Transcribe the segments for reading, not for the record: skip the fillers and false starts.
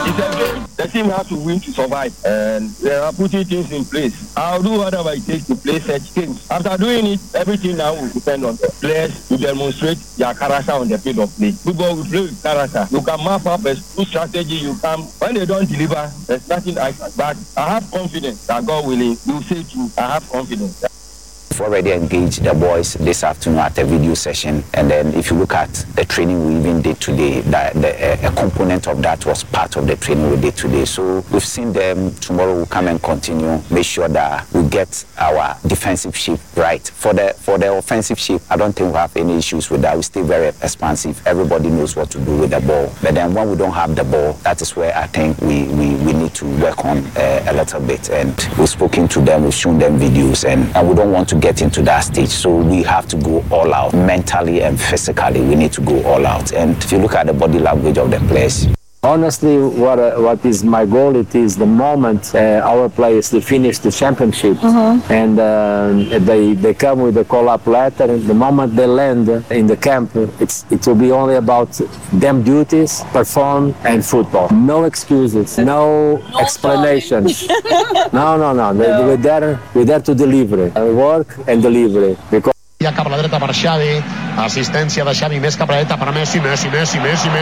It's a game. The team has to win to survive, and they are putting things in place. I'll do whatever it takes to play such games. After doing it, everything now will depend on the players to demonstrate their character on the field of play. Football will play with character. You can map up a good strategy. You can, when they don't deliver, there's nothing I can. But I have confidence that God willing, you say true. I have confidence. We've already engaged the boys this afternoon at a video session, and then if you look at the training we even did today, a component of that was part of the training we did today. So we've seen them. Tomorrow we'll come and continue, make sure that we get our defensive shape right. For the offensive shape, I don't think we have any issues with that. We stay very expansive. Everybody knows what to do with the ball. But then when we don't have the ball, that is where I think we need to work on a little bit. And we've spoken to them, we've shown them videos, and we don't want to get into that stage. So we have to go all out mentally and physically. We need to go all out. And if you look at the body language of the players, honestly, what is my goal? It is the moment our players they finish the championship and they come with a call-up letter. And the moment they land in the camp, it will be only about them duties, perform, and football. No excuses, no explanations. No. We're there to deliver, work and deliver. Because ja cap a la dreta per Xavi, assistència de Xavi més cap a la dreta per Messi, immens Messi,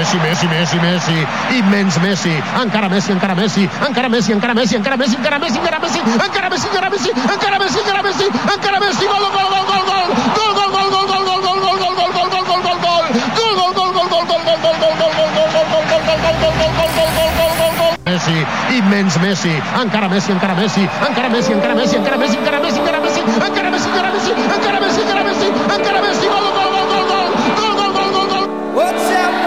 encara Messi, gol,